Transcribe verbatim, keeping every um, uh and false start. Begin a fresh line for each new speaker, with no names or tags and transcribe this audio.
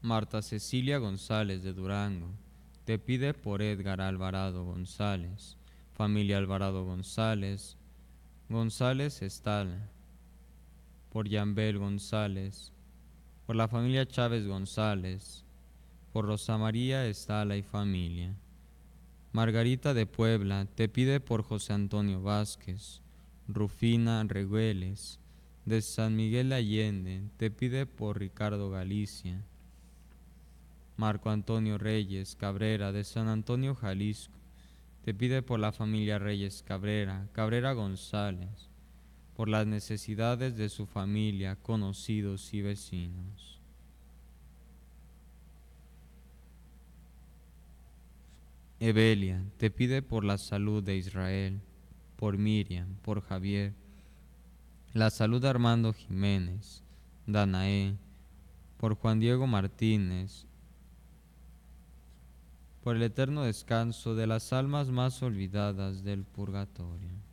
Marta Cecilia González de Durango, te pide por Edgar Alvarado González, familia Alvarado González, González Estala, por Yambel González, por la familia Chávez González, por Rosa María Estala y familia. Margarita de Puebla te pide por José Antonio Vázquez, Rufina Regueles, de San Miguel Allende, te pide por Ricardo Galicia. Marco Antonio Reyes Cabrera, de San Antonio, Jalisco, te pide por la familia Reyes Cabrera, Cabrera González, por las necesidades de su familia, conocidos y vecinos. Evelia te pide por la salud de Israel, por Miriam, por Javier, la salud de Armando Jiménez, Danae, por Juan Diego Martínez, por el eterno descanso de las almas más olvidadas del purgatorio.